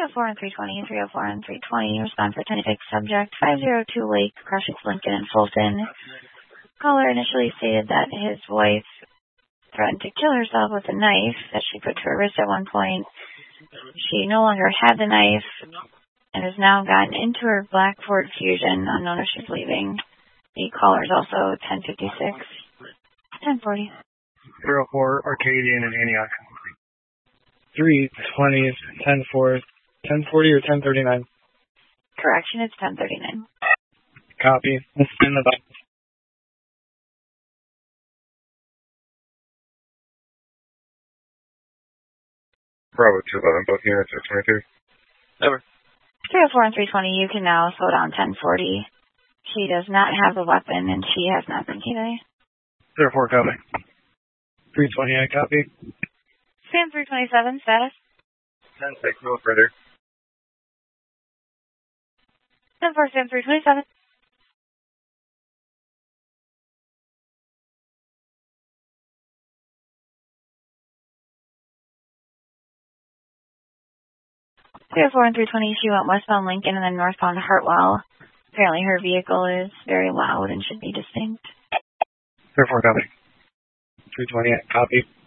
304 and 320, 304 and 320. Respond for 10-6 subject 502 Lake, Crushing Lincoln and Fulton. Caller initially stated that his wife threatened to kill herself with a knife that she put to her wrist at one point. She no longer had the knife and has now gotten into her black Ford Fusion, unknown if she's leaving. The caller is also 1056, 1040. 304 Arcadian and Antioch. 320, 10-4, 1040 or 1039? Correction, it's 1039. Copy. Let's send the box. Bravo 211, both units are 23. Over. 304 and 320, you can now slow down 1040. She does not have the weapon and she has not been today. 304, copy. 320, I copy. Sam 327, status? 10-6, no further. 10-4, Sam 327. Three 4 and 320, she went westbound Lincoln and then northbound Hartwell. Apparently her vehicle is very loud and should be distinct. 304, copy. 320, copy.